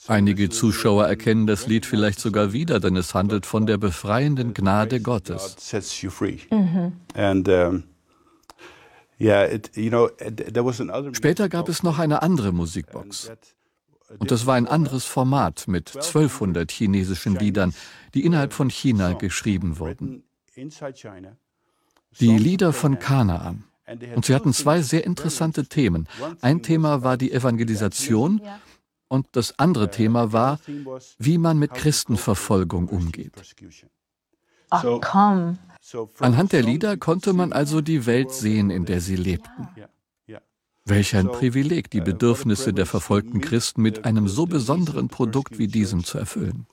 Einige Zuschauer erkennen das Lied vielleicht sogar wieder, denn es handelt von der befreienden Gnade Gottes. Später gab es noch eine andere Musikbox. Und das war ein anderes Format mit 1200 chinesischen Liedern, die innerhalb von China geschrieben wurden. Die Lieder von Kanaan. Und sie hatten zwei sehr interessante Themen. Ein Thema war die Evangelisation und das andere Thema war, wie man mit Christenverfolgung umgeht. Ach komm. Anhand der Lieder konnte man also die Welt sehen, in der sie lebten. Welch ein Privileg, die Bedürfnisse der verfolgten Christen mit einem so besonderen Produkt wie diesem zu erfüllen.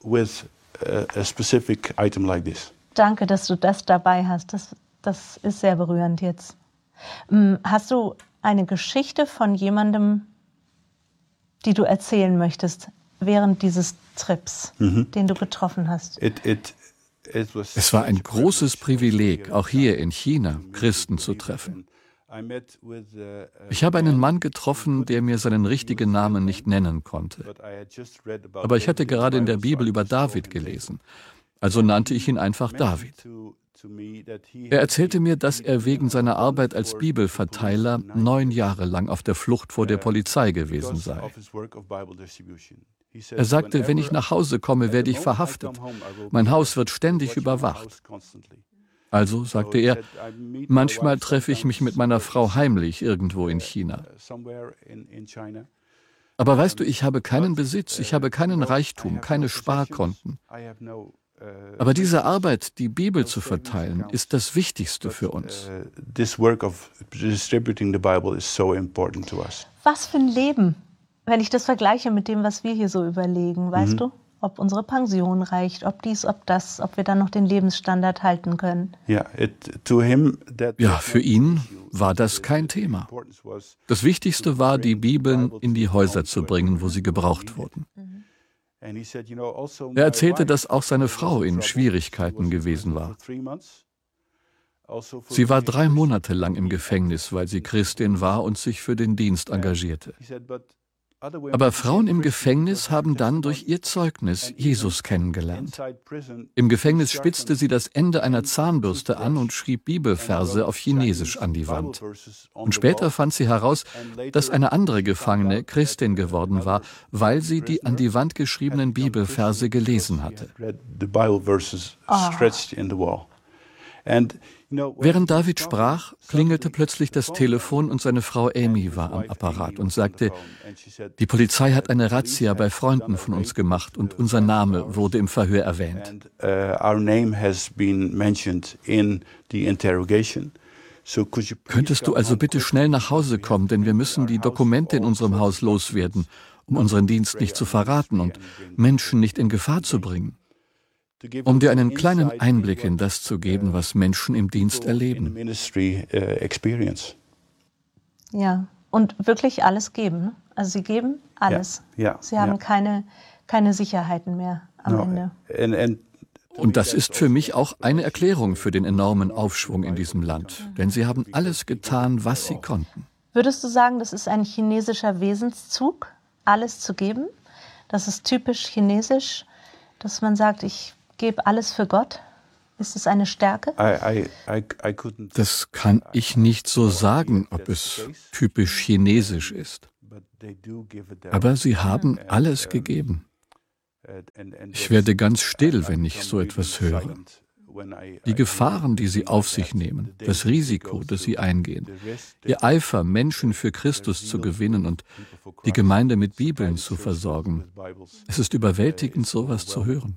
Danke, dass du das dabei hast. Das ist sehr berührend jetzt. Hast du eine Geschichte von jemandem, die du erzählen möchtest, während dieses Trips, den du getroffen hast? Es war ein großes Privileg, auch hier in China Christen zu treffen. Ich habe einen Mann getroffen, der mir seinen richtigen Namen nicht nennen konnte. Aber ich hatte gerade in der Bibel über David gelesen, also nannte ich ihn einfach David. Er erzählte mir, dass er wegen seiner Arbeit als Bibelverteiler 9 Jahre lang auf der Flucht vor der Polizei gewesen sei. Er sagte, wenn ich nach Hause komme, werde ich verhaftet. Mein Haus wird ständig überwacht. Also, sagte er, manchmal treffe ich mich mit meiner Frau heimlich irgendwo in China. Aber weißt du, ich habe keinen Besitz, ich habe keinen Reichtum, keine Sparkonten. Aber diese Arbeit, die Bibel zu verteilen, ist das Wichtigste für uns. Was für ein Leben, wenn ich das vergleiche mit dem, was wir hier so überlegen, weißt du? Ob unsere Pension reicht, ob dies, ob das, ob wir dann noch den Lebensstandard halten können. Ja, für ihn war das kein Thema. Das Wichtigste war, die Bibeln in die Häuser zu bringen, wo sie gebraucht wurden. Er erzählte, dass auch seine Frau in Schwierigkeiten gewesen war. Sie war 3 Monate lang im Gefängnis, weil sie Christin war und sich für den Dienst engagierte. Aber Frauen im Gefängnis haben dann durch ihr Zeugnis Jesus kennengelernt. Im Gefängnis spitzte sie das Ende einer Zahnbürste an und schrieb Bibelverse auf Chinesisch an die Wand. Und später fand sie heraus, dass eine andere Gefangene Christin geworden war, weil sie die an die Wand geschriebenen Bibelverse gelesen hatte. Während David sprach, klingelte plötzlich das Telefon und seine Frau Amy war am Apparat und sagte, die Polizei hat eine Razzia bei Freunden von uns gemacht und unser Name wurde im Verhör erwähnt. Könntest du also bitte schnell nach Hause kommen, denn wir müssen die Dokumente in unserem Haus loswerden, um unseren Dienst nicht zu verraten und Menschen nicht in Gefahr zu bringen. Um dir einen kleinen Einblick in das zu geben, was Menschen im Dienst erleben. Ja, und wirklich alles geben. Also sie geben alles. Sie haben keine Sicherheiten mehr am Ende. Und das ist für mich auch eine Erklärung für den enormen Aufschwung in diesem Land. Denn sie haben alles getan, was sie konnten. Würdest du sagen, das ist ein chinesischer Wesenszug, alles zu geben? Das ist typisch chinesisch, dass man sagt, ich gebe alles für Gott? Ist es eine Stärke? Das kann ich nicht so sagen, ob es typisch chinesisch ist. Aber sie haben alles gegeben. Ich werde ganz still, wenn ich so etwas höre. Die Gefahren, die sie auf sich nehmen, das Risiko, das sie eingehen, ihr Eifer, Menschen für Christus zu gewinnen und die Gemeinde mit Bibeln zu versorgen. Es ist überwältigend, sowas zu hören.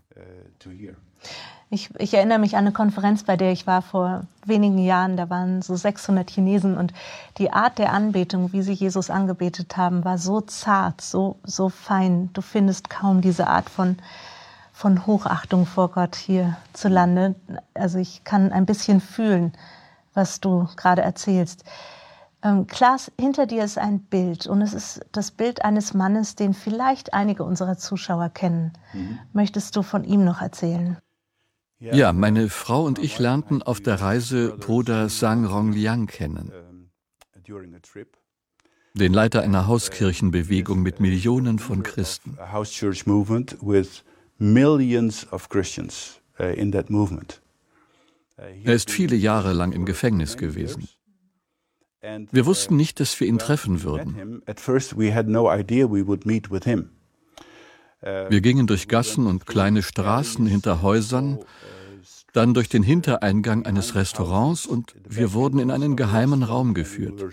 Ich erinnere mich an eine Konferenz, bei der ich war vor wenigen Jahren. Da waren so 600 Chinesen und die Art der Anbetung, wie sie Jesus angebetet haben, war so zart, so fein. Du findest kaum diese Art von Hochachtung vor Gott hierzulande. Also ich kann ein bisschen fühlen, was du gerade erzählst. Klaas, hinter dir ist ein Bild und es ist das Bild eines Mannes, den vielleicht einige unserer Zuschauer kennen. Möchtest du von ihm noch erzählen? Ja, meine Frau und ich lernten auf der Reise Bruder Sang Rongliang kennen. den Leiter einer Hauskirchenbewegung mit Millionen von Christen. Er ist viele Jahre lang im Gefängnis gewesen. Wir wussten nicht, dass wir ihn treffen würden. Wir gingen durch Gassen und kleine Straßen hinter Häusern, dann durch den Hintereingang eines Restaurants und wir wurden in einen geheimen Raum geführt.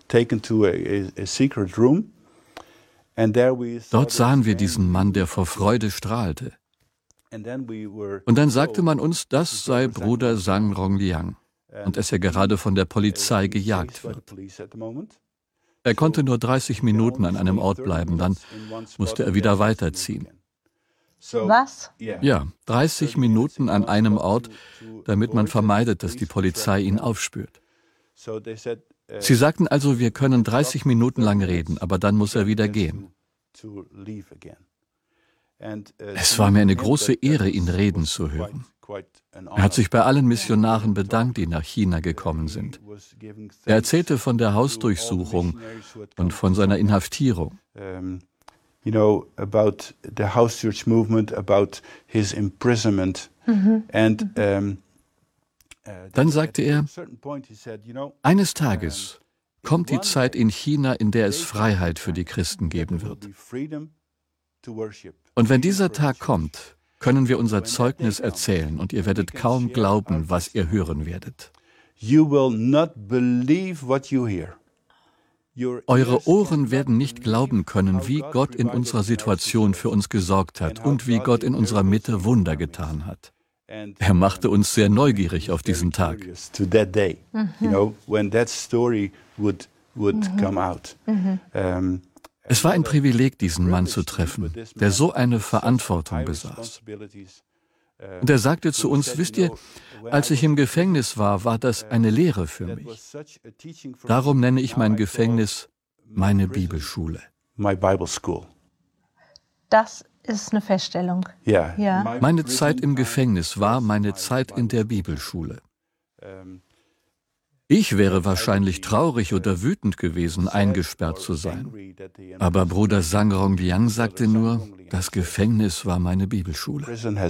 Dort sahen wir diesen Mann, der vor Freude strahlte. Und dann sagte man uns, das sei Bruder Zhang Rongliang und dass er gerade von der Polizei gejagt wird. Er konnte nur 30 Minuten an einem Ort bleiben, dann musste er wieder weiterziehen. Was? Ja, 30 Minuten an einem Ort, damit man vermeidet, dass die Polizei ihn aufspürt. Sie sagten also, wir können 30 Minuten lang reden, aber dann muss er wieder gehen. Es war mir eine große Ehre, ihn reden zu hören. Er hat sich bei allen Missionaren bedankt, die nach China gekommen sind. Er erzählte von der Hausdurchsuchung und von seiner Inhaftierung. About the house church movement, about his imprisonment. Dann sagte er, eines Tages kommt die Zeit in China, in der es Freiheit für die Christen geben wird. Und wenn dieser Tag kommt, können wir unser Zeugnis erzählen und ihr werdet kaum glauben, was ihr hören werdet. You will not believe what you hear. Eure Ohren werden nicht glauben können, wie Gott in unserer Situation für uns gesorgt hat und wie Gott in unserer Mitte Wunder getan hat. Er machte uns sehr neugierig auf diesen Tag. Es war ein Privileg, diesen Mann zu treffen, der so eine Verantwortung besaß. Und er sagte zu uns, wisst ihr, als ich im Gefängnis war, war das eine Lehre für mich. Darum nenne ich mein Gefängnis meine Bibelschule. Das ist eine Feststellung. Ja. Meine Zeit im Gefängnis war meine Zeit in der Bibelschule. Ich wäre wahrscheinlich traurig oder wütend gewesen, eingesperrt zu sein. Aber Bruder Zhang Rongliang sagte nur, das Gefängnis war meine Bibelschule.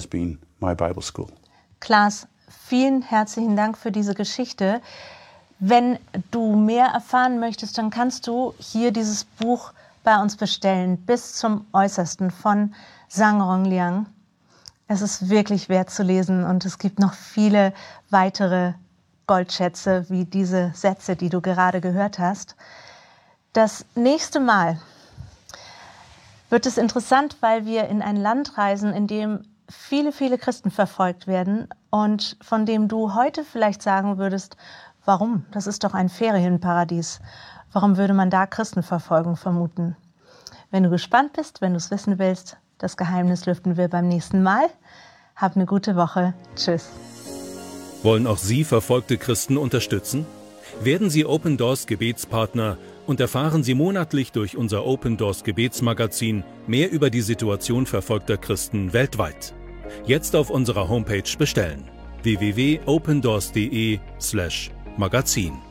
Klaas, vielen herzlichen Dank für diese Geschichte. Wenn du mehr erfahren möchtest, dann kannst du hier dieses Buch bei uns bestellen, bis zum Äußersten von Zhang Rongliang. Es ist wirklich wert zu lesen und es gibt noch viele weitere Goldschätze wie diese Sätze, die du gerade gehört hast. Das nächste Mal wird es interessant, weil wir in ein Land reisen, in dem viele, viele Christen verfolgt werden und von dem du heute vielleicht sagen würdest, warum? Das ist doch ein Ferienparadies. Warum würde man da Christenverfolgung vermuten? Wenn du gespannt bist, wenn du es wissen willst, das Geheimnis lüften wir beim nächsten Mal. Hab eine gute Woche. Tschüss. Wollen auch Sie verfolgte Christen unterstützen? Werden Sie Open Doors Gebetspartner und erfahren Sie monatlich durch unser Open Doors Gebetsmagazin mehr über die Situation verfolgter Christen weltweit. Jetzt auf unserer Homepage bestellen: www.opendoors.de/magazin.